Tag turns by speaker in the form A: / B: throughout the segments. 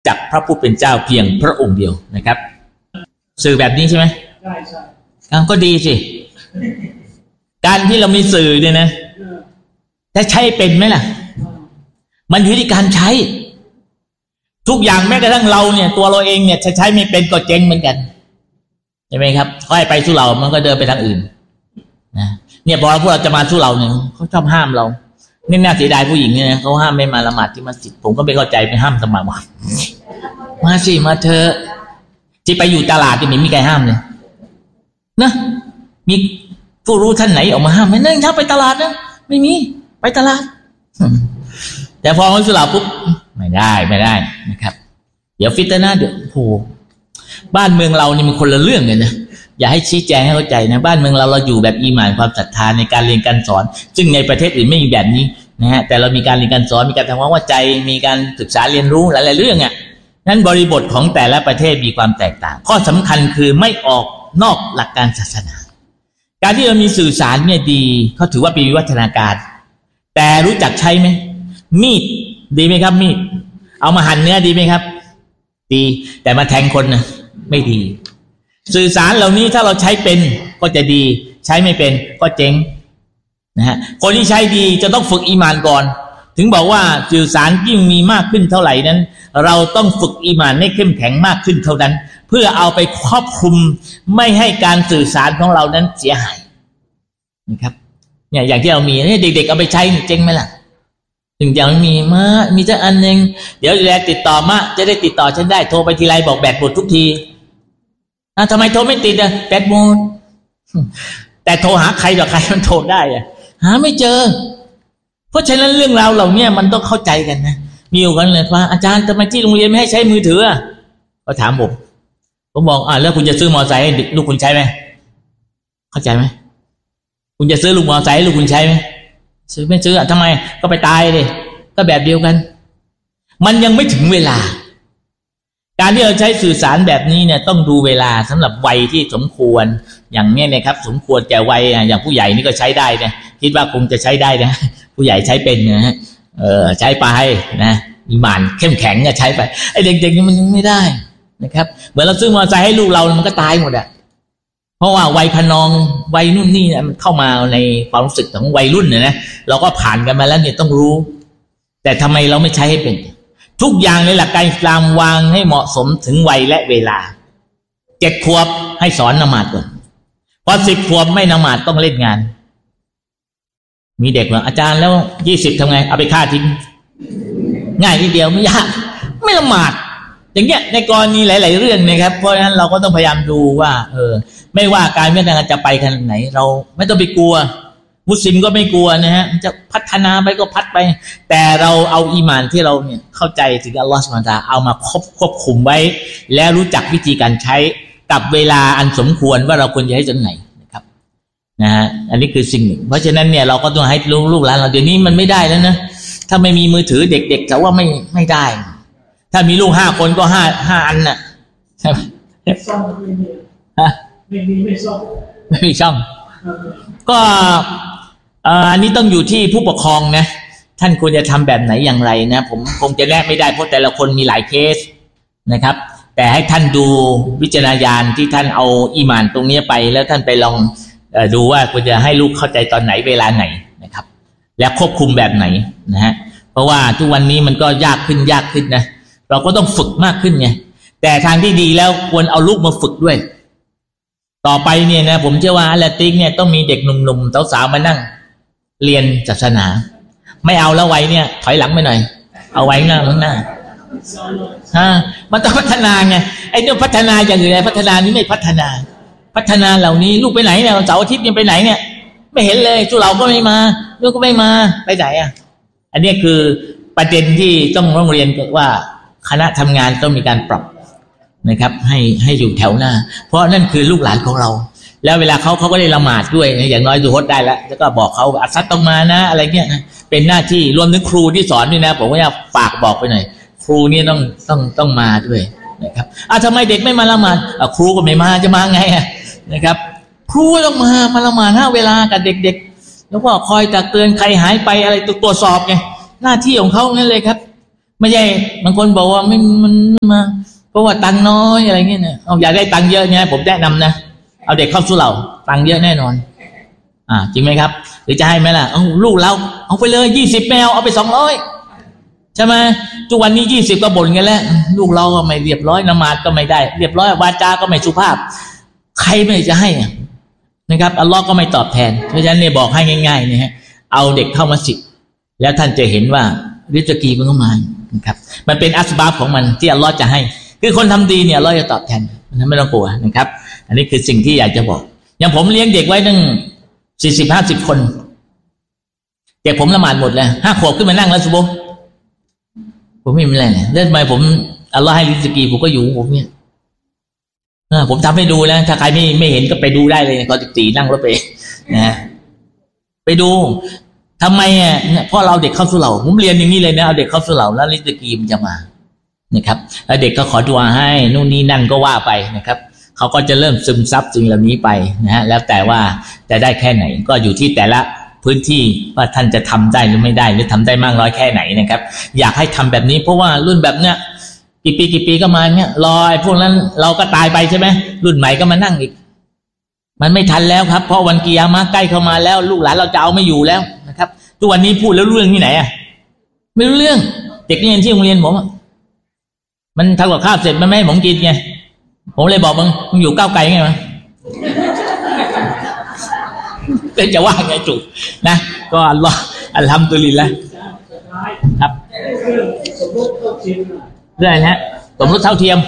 A: จักพระผู้เป็นเจ้าเพียงพระองค์เดียวนะครับสื่อแบบนี้ใช่ไหมใช่ก็ดีสิการที่เรามีสื่อเนี่ยนะจะใช้เป็นไหมล่ะมันอยู่ที่การใช้ทุกอย่างแม้กระทั่งเราเนี่ยตัวเราเองเนี่ยใช้ไม่เป็นก็เจ๊งเหมือนกันใช่ไหมครับค่อยไปสู้เรามันก็เดินไปทางอื่นนะเนี่ยพอพวกเราจะมาสู้เราเนี่ยเขาชอบห้ามเรานี่น่าเสียดายผู้หญิงเนี่ยเขาห้ามไม่มาละหมาดที่มัสยิดผมก็ไม่เข้าใจไปห้ามทำไมวะมาสิมาเถอะที่ไปอยู่ตลาดที่ไม่มีใครห้ามเลยนะมีผู้รู้ท่านไหนออกมาห้ามไหมนั่งถ้าไปตลาดนะไม่มีไปตลาดแต่พอมาสู้เราปุ๊บไม่ได้นะครับเดี๋ยวฟิตนะเดี๋ยวโหบ้านเมืองเรานี่มันคนละเรื่องเลยนะอย่าให้ชี้แจงให้เข้าใจนะบ้านเมืองเราอยู่แบบอีหม่านความศรัทธาในการเรียนการสอนซึ่งในประเทศอื่นไม่มีแบบนี้นะฮะแต่เรามีการเรียนการสอนมีการทำความเข้าใจมีการศึกษาเรียนรู้หลายๆเรื่องอ่ะนั้นบริบทของแต่ละประเทศมีความแตกต่างข้อสำคัญคือไม่ออกนอกหลักการศาสนาการที่เรามีสื่อสารเนี่ยดีเขาถือว่าเป็นวิวัฒนาการแต่รู้จักใช้ไหมมีดดีไหมครับมีดเอามาหั่นเนื้อดีไหมครับดีแต่มาแทงคนนะไม่ดีสื่อสารเหล่านี้ถ้าเราใช้เป็นก็จะดีใช้ไม่เป็นก็เจ๊งนะฮะคนที่ใช้ดีจะต้องฝึกอีหม่านก่อนถึงบอกว่าสื่อสารยิ่งมีมากขึ้นเท่าไหร่นั้นเราต้องฝึกอีหม่านให้เข้มแข็งมากขึ้นเท่านั้นเพื่อเอาไปครอบคลุมไม่ให้การสื่อสารของเรานั้นเสียหายนะครับเนี่ยอย่างที่เรามีเนี่ยเด็กๆเอาไปใช้เจ๊งไหมล่ะถึงอย่างมีสักอันนึงเดี๋ยวติดต่อมาจะได้ติดต่อฉันได้โทรไปทีไรบอกแบตหมดทุกทีทำไมโทรไม่ติดอ่ะแบตหมดแต่โทรหาใครต่อใครมันโทรได้อ่ะหาไม่เจอเพราะฉะนั้นเรื่องราวเหล่านี้มันต้องเข้าใจกันนะมีอยู่กันเลยว่าอาจารย์ทำไมที่โรงเรียนไม่ให้ใช้มือถืออ่ะก็ถามผมบอกแล้วคุณจะซื้อมอเตอร์ไซค์ให้ลูกคุณใช้ไหมเข้าใจไหมคุณจะซื้อลูกมอเตอร์ไซค์ให้ลูกคุณใช้ไหมซื้อไม่ซื้ออ่ะทำไมก็ไปตายเลยก็แบบเดียวกันมันยังไม่ถึงเวลาการที่เราใช้สื่อสารแบบนี้เนี่ยต้องดูเวลาสำหรับวัยที่สมควรอย่างนี้นะครับสมควรแก่วัยอย่างผู้ใหญ่นี่ก็ใช้ได้นะคิดว่าคงจะใช้ได้นะผู้ใหญ่ใช้เป็นนะฮะใช้ไปนะอีหม่านเข้มแข็งก็ใช้ไปไอ้เด็กๆนี่มันยังไม่ได้นะครับเหมือนเราซื้อมอเตอร์ไซค์ให้ลูกเรามันก็ตายหมดอ่ะเพราะว่าวัยพนองวัยนู่นนี่เนี่ยมันเข้ามาในความรู้สึกของวัยรุ่นเนี่ยนะเราก็ผ่านกันมาแล้วเนี่ยต้องรู้แต่ทำไมเราไม่ใช้ให้เป็นทุกอย่างในหลักการอิสลามวางให้เหมาะสมถึงวัยและเวลา7 ขวบให้สอนละหมาดก่อนพอ10 ขวบไม่ละหมาดต้องเล่นงานมีเด็กว่าอาจารย์แล้ว20ทำไงเอาไปฆ่าทิ้งง่ายทีเดียวไม่ยากไม่ละหมาดอย่างเงี้ยในกรณีหลายๆเรื่องนะครับเพราะฉะนั้นเราก็ต้องพยายามดูว่าไม่ว่าการพัฒนาจะไปขนาดไหนเราไม่ต้องไปกลัวมุสลิมก็ไม่กลัวนะฮะจะพัฒนาไปก็พัดไปแต่เราเอาอีหม่านที่เราเนี่ยเข้าใจถึงอัลลอฮฺซุบฮานะฮูวะตะอาลาเอามาควบคุมไว้แล้วรู้จักวิธีการใช้กับเวลาอันสมควรว่าเราควรจะให้จนไหนนะครับนะฮะอันนี้คือสิ่งหนึ่งเพราะฉะนั้นเนี่ยเราก็ต้องให้ลูกหลานเราเดี๋ยวนี้มันไม่ได้แล้วนะถ้าไม่มีมือถือเด็กๆแต่ว่าไม่ได้ถ้ามีลูก5 คนก็5 อันน่ะใช่ไหมช่องไม่มีช่องก็อันนี้ต้องอยู่ที่ผู้ปกครองนะท่านควรจะทำแบบไหนอย่างไรนะผมคงจะแนะไม่ได้เพราะแต่ละคนมีหลายเคสนะครับแต่ให้ท่านดูวิจารณญาณที่ท่านเอาอีหม่านตรงนี้ไปแล้วท่านไปลองดูว่าควรจะให้ลูกเข้าใจตอนไหนเวลาไหนนะครับและควบคุมแบบไหนนะฮะเพราะว่าทุกวันนี้มันก็ยากขึ้นนะเราก็ต้องฝึกมากขึ้นไงแต่ทางที่ดีแล้วควรเอาลูกมาฝึกด้วยต่อไปเนี่ยนะผมเชื่อว่าอะลาติกเนี่ยต้องมีเด็กหนุ่มๆสาวๆมานั่งเรียนศาสนาไม่เอาแล้วไว้เนี่ยถอยหลังไปหน่อยเอาไว้ข้างหน้ามันต้องพัฒนาไงไอ้เรื่องพัฒนาอย่างอื่นพัฒนานี้ไม่พัฒนาเหล่านี้ลูกไปไหนเนี่ยเสาร์อาทิตย์ยังไปไหนเนี่ยไม่เห็นเลยทุเราก็ไม่มาลูกก็ไม่มาไปไหนอ่ะอันนี้คือประเด็นที่ต้องเรียนว่าคณะทำงานต้องมีการปรับนะครับให้อยู่แถวหน้าเพราะนั่นคือลูกหลานของเราแล้วเวลาเขาก็ได้ละหมาดด้วยอย่างน้อยดูฮดได้แล้วก็บอกเขาอัสซัดต้องมานะอะไรเงี้ยนะเป็นหน้าที่รวมถึงครูที่สอนด้วยนะผมก็อยากฝากบอกไปหน่อยครูนี่ต้องมาด้วยนะครับทำไมเด็กไม่มาละหมาดครูก็ไม่มาจะมาไงนะครับครูต้องมาละหมาดเวลากับเด็กๆแล้วก็คอยตักเตือนใครหายไปอะไรตรวจสอบไงหน้าที่ของเขางั้นเลยครับไม่ใช่บางคนบอกว่ามันมาเพราะว่าตังน้อยอะไรเงี้ยเนี่ยเอาอยากได้ตังเยอะเนี่ยผมแนะนำนะเอาเด็กเข้าสู่เหล่าตังเยอะแน่นอนจริงไหมครับหรือจะให้ไหมล่ะเอาลูกเราเอาไปเลย20แมวเอาไป200ใช่ไหมทุกวันนี้20ก็บ่นกันแล้วลูกเราก็ไม่เรียบร้อยนมาดก็ไม่ได้เรียบร้อยวาจาก็ไม่สุภาพใครไม่จะให้นะครับอัลลอฮ์ก็ไม่ตอบแทนเพราะฉะนั้นเนี่ยบอกให้ง่ายๆเนี่ยฮะเอาเด็กเข้ามัสยิดแล้วท่านจะเห็นว่าริสกีมันก็มานะครับมันเป็นอัสบาบของมันที่อัลลอฮ์จะให้คือคนทำดีเนี่ยอัลลอฮ์จะตอบแทนนั้นไม่ต้องกลัวนะครับอันนี้คือสิ่งที่อยากจะบอกอย่างผมเลี้ยงเด็กไว้ตั้ง40-50 คนเด็กผมละหมาดหมดเลย5 ขวบขึ้นมานั่งแล้วซุบฮ์ผมไม่มีอะไรเนี่ยเล่นไปผมอัลลอฮ์ให้ริสกีผมก็อยู่ผมเนี่ยผมทำให้ดูแล้วถ้าใครไม่เห็นก็ไปดูได้เลยก็ตีนั่งรถไปนะไปดูทำไมเนี่ยเพราะเราเด็กเข้าสู่เหล่าผมเรียนอย่างนี้เลยนะเอาเด็กเข้าสู่เหล่าแล้วริสกีมันจะมานะครับแล้วเด็กก็ขอดุอาให้นู่นนี่นั่นก็ว่าไปนะครับเขาก็จะเริ่มซึมซับสิ่งเหล่านี้ไปนะฮะแล้วแต่ว่าจะได้แค่ไหนก็อยู่ที่แต่ละพื้นที่ว่าท่านจะทำได้หรือไม่ได้หรือทำได้มากน้อยแค่ไหนนะครับอยากให้ทำแบบนี้เพราะว่ารุ่นแบบเนี้ยกี่ปีก็มาเนี้ยรอไอ้พวกนั้นเราก็ตายไปใช่ไหมรุ่นใหม่ก็มานั่งอีกมันไม่ทันแล้วครับเพราะวันกิยามะห์ใกล้เข้ามาแล้วลูกหลานเราจะเอาไม่อยู่แล้วนะครับทุกวันนี้พูดแล้วเรื่องที่ไหนไม่รู้เรื่องเด็กเรียนที่โรงเรียนผมมันทำกับข้าวเสร็จมันไม่ให้ผมกินไงผมเลยบอกมึงอยู่ก้าวไกลไงมั้งจะว่าไงจุนะก็อัลลอฮ์อัลฮัมดุลิลละห์ครับเรื่องอะไรฮะสมรสเท่าเทียม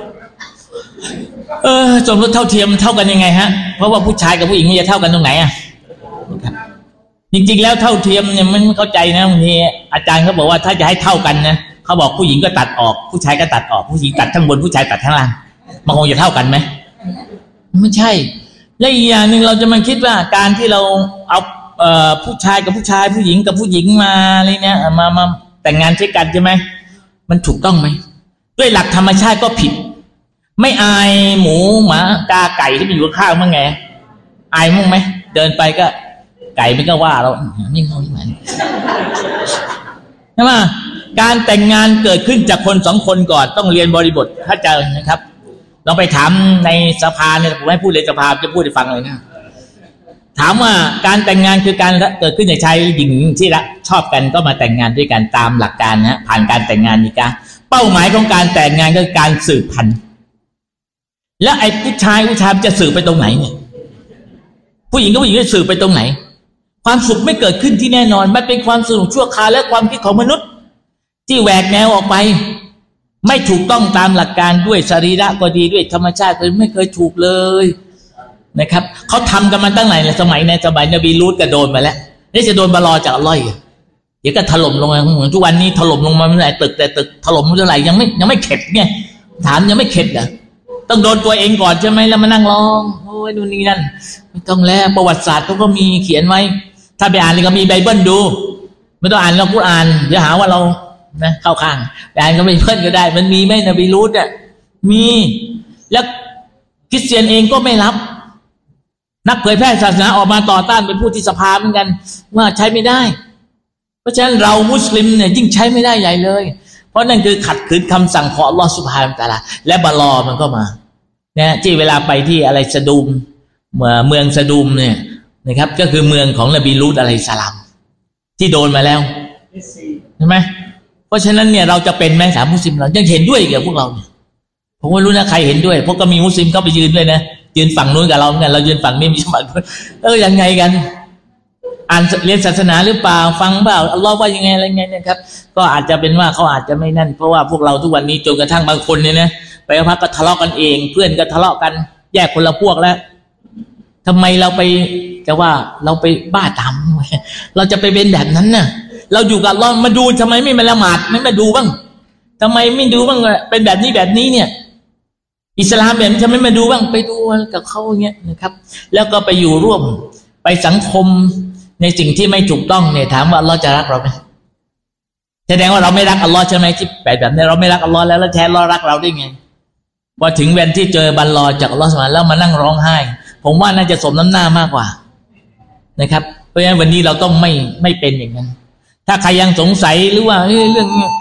A: สมรสเท่าเทียมเท่ากันยังไงฮะเพราะว่าผู้ชายกับผู้หญิงมันจะเท่ากันตรงไหนจริงๆแล้วเท่าเทียมเนี่ยมันไม่เข้าใจนะบางทีอาจารย์เขาบอกว่าถ้าจะให้เท่ากันนะเขาบอกผู้หญิงก็ตัดออกผู้ชายก็ตัดออกผู้หญิงตัดข้างบนผู้ชายตัดข้างล่างมันคงจะเท่ากันไหมไม่ใช่และอีกอย่างหนึ่งเราจะมาคิดว่าการที่เราเอาผู้ชายกับผู้ชายผู้หญิงกับผู้หญิงมาอะไรเนี่ยมาแต่งงานใช้กันใช่ไหมมันถูกต้องไหมด้วยหลักธรรมชาติก็ผิดไม่อายหมูหมากาไก่ที่มันอยู่ข้างมั้งไงอายมั้งไหมเดินไปก็ไก่มันก็ว่าเรานี่เขาไม่เหมือนใช่ไหมการแต่งงานเกิดขึ้นจากคน2 คนก่อนต้องเรียนบริบทถ้าเจอนะครับเราไปถามในสภาเนี่ยผมไม่พูดเลยสภาจะพูดให้ฟังเลยนะถามว่าการแต่งงานคือการเกิดขึ้นจากชายหญิงที่รักชอบกันก็มาแต่งงานด้วยกันตามหลักการนะผ่านการแต่งงานนี่กะเป้าหมายของการแต่งงานคือการสืบพันธุ์แล้วไอ้ผู้ชายจะสืบไปตรงไหนเนี่ยผู้หญิงก็ผู้หญิงจะสืบไปตรงไหนความสุขไม่เกิดขึ้นที่แน่นอนมันเป็นความสนุกชั่วคราวและความคิดของมนุษย์ที่แหวกแนวออกไปไม่ถูกต้องตามหลักการด้วยสรีระก็ดีด้วยธรรมชาติก็ไม่เคยถูกเลยนะครับเขาทำกันมาตั้งไหนในสมัยนบีลูตก็โดนมาแล้วนี่จะโดนบาลอจากอัลลอฮ์เดี๋ยวก็ถล่มลงมาเหมือนทุกวันนี้ถล่มลงมาไม่ได้ตึกแต่ตึกถล่มเท่าไหร่ยังไม่เข็ดไงถามยังไม่เข็ดเหรอต้องโดนตัวเองก่อนใช่ไหมแล้วมานั่งร้องโอ้ยดูนี่นั่นไม่ต้องแล้วประวัติศาสตร์เขาก็มีเขียนไว้ถ้าไปอ่านเลยก็มีไบเบิลดูไม่ต้องอ่านเรากุรอานเดี๋ยวหาว่าเรานะเข้าข้างแต่อ่านก็ไม่เพิ่นก็ได้มันมีไหมนบีลูตมีแล้วคริสเตียนเองก็ไม่รับนักเผยแพร่ศาสนาออกมาต่อต้านเป็นผู้ที่สภาเหมือนกันว่าใช้ไม่ได้เพราะฉะนั้นเรามุสลิมเนี่ยยิ่งใช้ไม่ได้ใหญ่เลยเพราะนั่นคือขัดขืนคำสั่งของอัลลอฮฺซุบฮานะฮูวะตะอาลาและบาลอมันก็มาเนี่ยที่เวลาไปที่อะไรสะดุมเมืองสะดุมเนี่ยนะครับก็คือเมืองของนบีลูตอะลัยฮิสสลามที่โดนมาแล้วใช่ไหมเพราะฉะนั้นเนี่ยเราจะเป็นแม้สามมุสลิมเรายังเห็นด้วยกับพวกเราเนี่ยผมไม่รู้นะใครเห็นด้วยเพราะก็มีมุสลิมเข้าไปยืนด้วยนะยืนฝั่งนู้นกับเราเหมือนกันเรายืนฝั่งนี้มีฝั่งนู้นยังไงกันอ่านเรียนศาสนาหรือเปล่าฟังเปล่าอัลลอฮ์ว่ายังไงอะไรเงี้ยนะครับก็อาจจะเป็นว่าเขาอาจจะไม่นั่นเพราะว่าพวกเราทุกวันนี้จนกระทั่งบางคนเนี่ยนะไปพักก็ทะเลาะกันเองเพื่อนก็ทะเลาะกันแยกคนละพวกแล้วทำไมเราไปจะว่าเราไปบ้าตามเราจะไปเป็นแบบนั้นน่ะเราอยู่กับอัลลอฮ์มาดูทำไมไม่มาละหมาดไม่มาดูบ้างทำไมไม่ดูบ้างเป็นแบบนี้เนี่ยอิสลามแบบนี้ทำไมมาดูบ้างไปดูกับเขาอย่างเงี้ยนะครับแล้วก็ไปอยู่ร่วมไปสังคมในสิ่งที่ไม่ถูกต้องเนี่ยถามว่าอัลลอฮ์จะรักเราไหมแสดงว่าเราไม่รักอัลลอฮ์ใช่ไหมที่แบบนี้เราไม่รักอัลลอฮ์แล้วแทนอัลลอฮ์รักเราได้ไงพอถึงวันที่เจอบัลลอจากอัลลอฮ์สุบฮานะฮูวะตะอาลาแล้วมานั่งร้องไห้ผมว่าน่าจะสมน้ำหน้ามากกว่านะครับเพราะฉะนั้นวันนี้เราต้องไม่เป็นอย่างนั้นถ้าใครยังสงสัยหรือว่าเรื่อง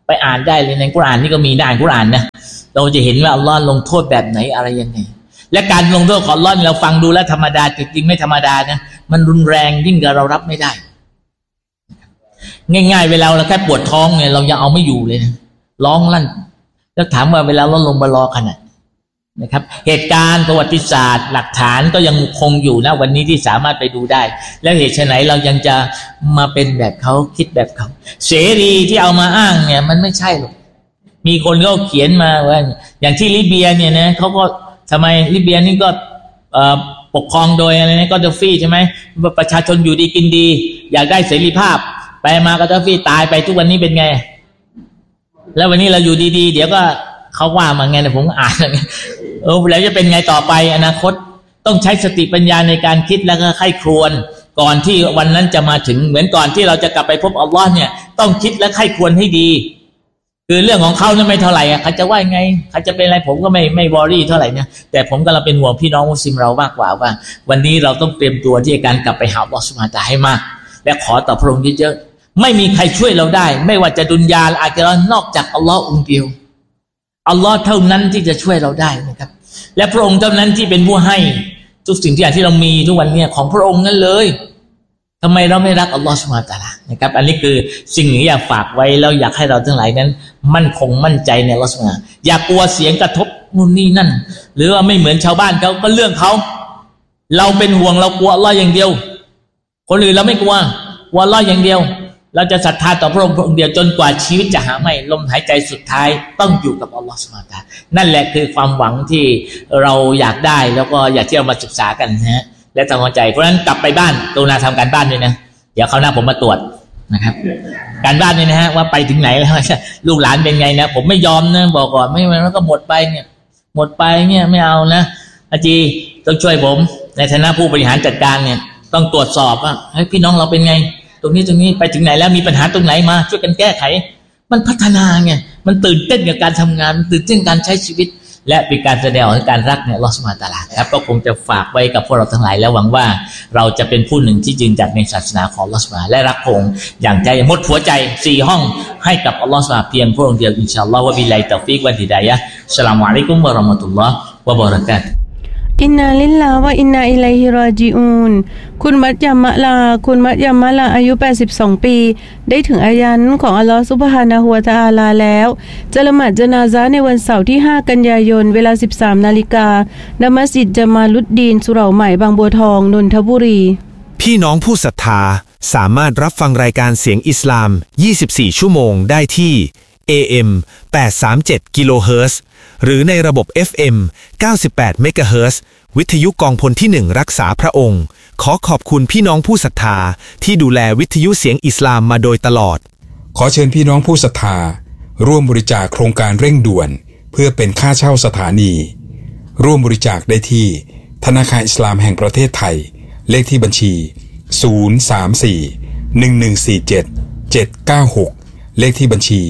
A: ไปอ่านได้เลยในกุรอานนี่ก็มีได้อ่านกุรอานนะเราจะเห็นว่าอัลลอฮ์ลงโทษแบบไหนอะไรยังไงและการลงโทษของอัลลอฮ์เราฟังดูแล้วธรรมดาจริงๆไม่ธรรมดานะมันรุนแรงยิ่งกว่าเรารับไม่ได้ง่ายๆเวลาเราแค่ปวดท้องเนี่ยเรายังเอาไม่อยู่เลยนะร้องลั่นแล้วถามว่าเวลาเราลงบารอขนาดนะครับเหตุการณ์ประวัติศาสตร์หลักฐานก็ยังคงอยู่นะวันนี้ที่สามารถไปดูได้แล้วเหตุไฉนเรายังจะมาเป็นแบบเขาคิดแบบเขาเสรีที่เอามาอ้างเนี่ยมันไม่ใช่หรอกมีคนก็เขียนมาว่าอย่างที่ลิเบียเนี่ยนะเขาก็ทำไมลิเบียนี่ก็ปกครองโดยอะไรนะกอดาฟีใช่ไหมประชาชนอยู่ดีกินดีอยากได้เสรีภาพไปมากอดาฟีตายไปทุกวันนี้เป็นไงแล้ววันนี้เราอยู่ดีๆเดี๋ยวก็เขาว่ามาไงนะผมอ่านแล้วจะเป็นไงต่อไปอนาคตต้องใช้สติปัญญาในการคิดแล้วก็ไข้ครวญก่อนที่วันนั้นจะมาถึงเหมือนก่อนที่เราจะกลับไปพบอัลลอฮ์เนี่ยต้องคิดและไข้ครวญให้ดีคือเรื่องของเขาเนี่ยไม่เท่าไหร่เขาจะว่าไงเขาจะเป็นอะไรผมก็ไม่วอรี่เท่าไหร่เนี่ยแต่ผมกำลังเป็นห่วงพี่น้องมุสลิมเรามากกว่าว่าวันนี้เราต้องเตรียมตัวที่การกลับไปหาอัลลอฮ์ซุบฮานะฮูวะตะอาลาให้มากและขอต่อพระองค์เยอะๆไม่มีใครช่วยเราได้ไม่ว่าจะดุนยาและอาคิเราะห์นอกจากอัลลอฮ์องค์เดียวอัลลอฮ์เท่านั้นที่จะช่วยเราได้นะครับและพระองค์เท่านั้นที่เป็นผู้ให้ทุกสิ่งทุกอย่างที่เรามีทุกวันนี้ของพระองค์นั่นเลยทำไมเราไม่รักอัลลอฮ์ซุบฮานะฮูวะตะอาลานะครับอันนี้คือสิ่งที่อยากฝากไว้แล้วอยากให้เราทั้งหลายนั้นมั่นคงมั่นใจในอัลลอฮ์ซุบฮานะฮูวะตะอาลาอย่ากลัวเสียงกระทบนู่นนี่นั่นหรือว่าไม่เหมือนชาวบ้านเขาก็เรื่องเขาเราเป็นห่วงเรากลัวอัลลอฮ์อย่างเดียวคนอื่นเราไม่กลัวอัลลอฮ์อย่างเดียวเราจะศรัทธาต่อพระองค์เดียวจนกว่าชีวิตจะหาไม่ลมหายใจสุดท้ายต้องอยู่กับอัลลอฮฺซุบฮานะฮูวะตะอาลานั่นแหละคือความหวังที่เราอยากได้แล้วก็อยากที่เรามาศึกษากันนะฮะและตั้งใจเพราะฉะนั้นกลับไปบ้านกรุณาทำการบ้านด้วยนะเดี๋ยวคราวหน้าผมมาตรวจนะครับการบ้านนี่นะฮะว่าไปถึงไหนแล้วลูกหลานเป็นไงนะผมไม่ยอมนะบอกก่อนไม่งั้นก็หมดไปเนี่ยไม่เอานะอาจีต้องช่วยผมในฐานะผู้บริหารจัดการเนี่ยต้องตรวจสอบว่าให้พี่น้องเราเป็นไงตรงนี้ไปถึงไหนแล้วมีปัญหาตรงไหนมาช่วยกันแก้ไขมันพัฒนาไงมันตื่นเต้นกับการทำงานตื่นเต้นการใช้ชีวิตและเป็นการแสดงของการรักเนี่ยอัลเลาะห์ซุบฮานะฮูวะตะอาลาครับก็คงจะฝากไว้กับพวกเราทั้งหลายแล้วหวังว่าเราจะเป็นผู้หนึ่งที่ยืนหยัดในศาสนาของอัลเลาะห์ซุบฮานะฮูวะตะอาลาและรักพระองค์อย่างใจหมดหัวใจ4ห้องให้กับอัลเลาะห์ซุบฮานะฮูวะตะอาลาเพียงพระองค์เดียวอินชาอัลลอฮ์วะบิลลาฮิตอฟิกวัลฮิดายะฮ์อัสสลามุอะลัยกุมวะเราะมะตุลลอฮ์วะบะเราะกาตุฮ์
B: อินนาลิลลาฮ์วะอินนาอิลัยฮิรอญิอูนคุณมัตยามะลาอายุ82ปีได้ถึงอายันของอัลลอฮฺซุบฮานะฮูวะตะอาลาแล้วจะละหมาดญะนาซะห์ในวันเสาร์ที่5กันยายนเวลา 13 นาฬิกาณมัสยิดญะมาลุดดีนสุเหร่าใหม่บางบัวทองนนทบุรี
C: พี่น้องผู้ศรัทธาสามารถรับฟังรายการเสียงอิสลาม24ชั่วโมงได้ที่ AM 837 กิโลเฮิรตซ์หรือในระบบ FM 98 เมกะเฮิรตซ์วิทยุกองพลที่1รักษาพระองค์ขอขอบคุณพี่น้องผู้ศรัทธาที่ดูแลวิทยุเสียงอิสลามมาโดยตลอด
D: ขอเชิญพี่น้องผู้ศรัทธาร่วมบริจาคโครงการเร่งด่วนเพื่อเป็นค่าเช่าสถานีร่วมบริจาคได้ที่ธนาคารอิสลามแห่งประเทศไทยเลขที่บัญชี034-1147-796เลขที่บัญชี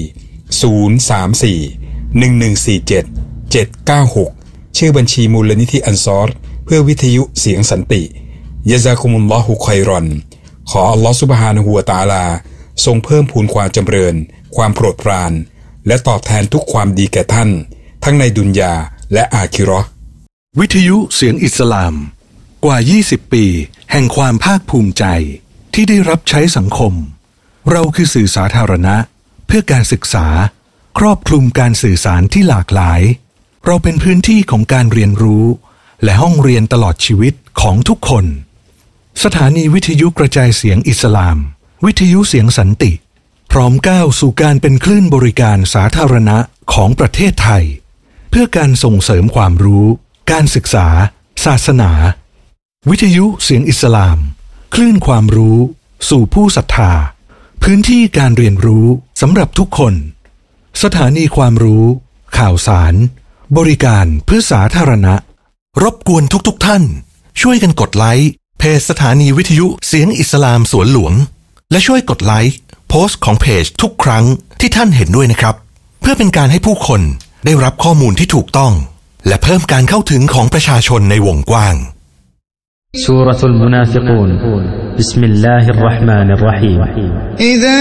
D: 034-1147-796ชื่อบัญชีมูลนิธิอันซอรเพื่อวิทยุเสียงสันติยะซากุมุลลอฮุค็อยรอนขออัลลอฮฺซุบฮานะฮูวะตะอาลาทรงเพิ่มพูนความจำเริญความโปรดปรานและตอบแทนทุกความดีแก่ท่านทั้งในดุนยาและอาคิเราะห์
E: วิทยุเสียงอิสลามกว่า20ปีแห่งความภาคภูมิใจที่ได้รับใช้สังคมเราคือสื่อสาธารณะเพื่อการศึกษาครอบคลุมการสื่อสารที่หลากหลายเราเป็นพื้นที่ของการเรียนรู้และห้องเรียนตลอดชีวิตของทุกคนสถานีวิทยุกระจายเสียงอิสลามวิทยุเสียงสันติพร้อมก้าวสู่การเป็นคลื่นบริการสาธารณะของประเทศไทยเพื่อการส่งเสริมความรู้การศึกษาศาสนาวิทยุเสียงอิสลามคลื่นความรู้สู่ผู้ศรัทธาพื้นที่การเรียนรู้สำหรับทุกคนสถานีความรู้ข่าวสารบริการเพื่อสาธารณะรบกวนทุกท่านช่วยกันกดไลค์เพจสถานีวิทยุเสียงอิสลามสวนหลวงและช่วยกดไลค์โพสต์ของเพจทุกครั้งที่ท่านเห็นด้วยนะครับเพื่อเป็นการให้ผู้คนได้รับข้อมูลที่ถูกต้องและเพิ่มการเข้าถึงของประชาชนในวงกว้าง
F: سورة المنافقون بسم الله الرحمن الرحيم
G: إذا